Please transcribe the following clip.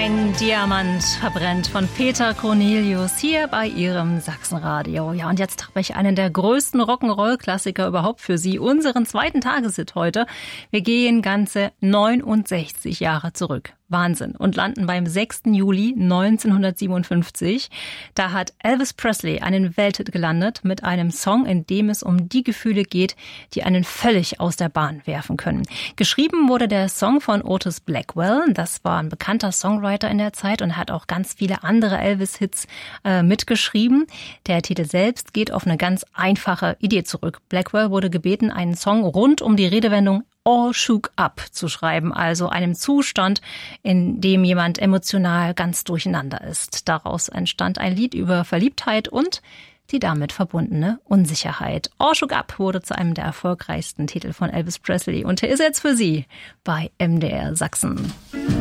Ein Diamant verbrennt von Peter Cornelius hier bei Ihrem Sachsenradio. Ja, und jetzt habe ich einen der größten Rock'n'Roll-Klassiker überhaupt für Sie, unseren zweiten Tageshit heute. Wir gehen ganze 69 Jahre zurück. Wahnsinn. Und landen beim 6. Juli 1957. Da hat Elvis Presley einen Welthit gelandet mit einem Song, in dem es um die Gefühle geht, die einen völlig aus der Bahn werfen können. Geschrieben wurde der Song von Otis Blackwell. Das war ein bekannter Songwriter in der Zeit und hat auch ganz viele andere Elvis-Hits mitgeschrieben. Der Titel selbst geht auf eine ganz einfache Idee zurück. Blackwell wurde gebeten, einen Song rund um die Redewendung All Shook Up zu schreiben, also einem Zustand, in dem jemand emotional ganz durcheinander ist. Daraus entstand ein Lied über Verliebtheit und die damit verbundene Unsicherheit. All Shook Up wurde zu einem der erfolgreichsten Titel von Elvis Presley und hier ist er jetzt für Sie bei MDR Sachsen.